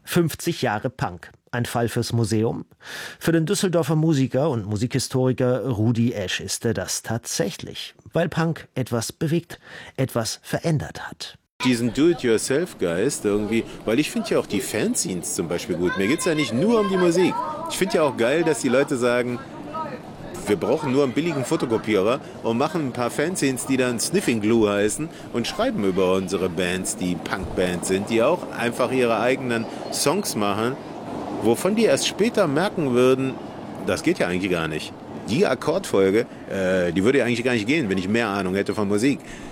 50 Jahre Punk. Ein Fall fürs Museum? Für den Düsseldorfer Musiker und Musikhistoriker Rudi Esch ist er das tatsächlich, weil Punk etwas bewegt, etwas verändert hat. Diesen Do-it-yourself-Geist irgendwie, weil ich finde ja auch die Fanzines zum Beispiel gut. Mir geht es ja nicht nur um die Musik. Ich finde ja auch geil, dass die Leute sagen, wir brauchen nur einen billigen Fotokopierer und machen ein paar Fanzines, die dann Sniffing Glue heißen und schreiben über unsere Bands, die Punkbands sind, die auch einfach ihre eigenen Songs machen, wovon die erst später merken würden, das geht ja eigentlich gar nicht. Die Akkordfolge, die würde ja eigentlich gar nicht gehen, wenn ich mehr Ahnung hätte von Musik.